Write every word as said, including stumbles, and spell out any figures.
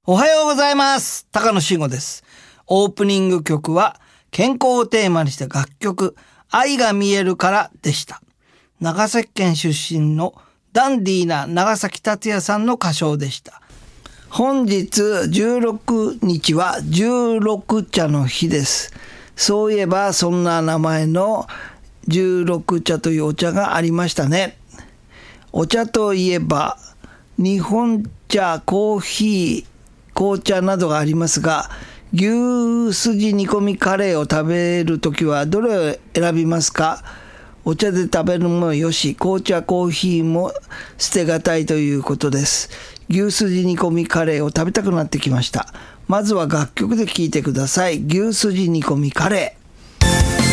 おはようございます。高野慎吾です。オープニング曲は健康をテーマにした楽曲愛が見えるからでした。長崎県出身のダンディーな長崎達也さんの歌唱でした。本日じゅうろくにちは十六茶の日です。そういえばそんな名前の十六茶というお茶がありましたね。お茶といえば日本茶、コーヒー、紅茶などがありますが、牛すじ煮込みカレーを食べるときはどれを選びますか？お茶で食べるのもよし、紅茶、コーヒーも捨てがたいということです。牛すじ煮込みカレーを食べたくなってきました。まずは楽曲で聴いてください。牛すじ煮込みカレー。